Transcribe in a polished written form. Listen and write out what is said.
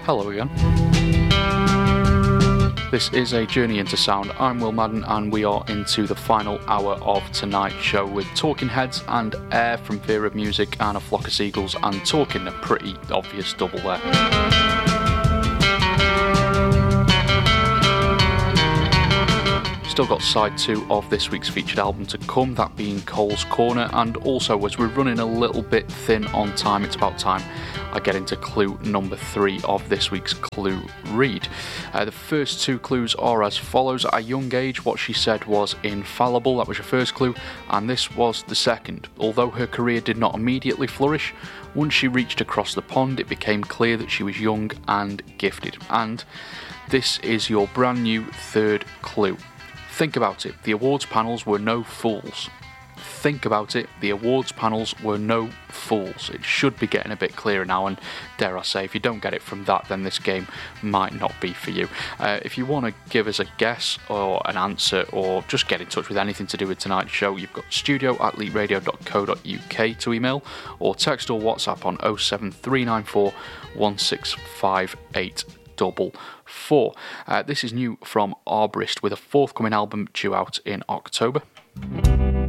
Hello again. This is a journey into sound. I'm Will Madden and we are into the final hour of tonight's show with Talking Heads and Air from Fear of Music and A Flock of Seagulls, and Talking, a pretty obvious double there. Still got side 2 of this week's featured album to come, that being Cole's Corner, and also as we're running a little bit thin on time, it's about time I get into clue number 3 of this week's Clue Read. The first 2 clues are as follows. At a young age, what she said was infallible, that was your first clue, and this was the second. Although her career did not immediately flourish, once she reached across the pond, it became clear that she was young and gifted. And this is your brand new third clue. Think about it, the awards panels were no fools. Think about it, the awards panels were no fools. It should be getting a bit clearer now, and dare I say, if you don't get it from that, then this game might not be for you. If you want to give us a guess or an answer, or just get in touch with anything to do with tonight's show, you've got studio@leadradio.co.uk to email, or text or WhatsApp on 07394 16584. This is new from Arborist with a forthcoming album due out in October.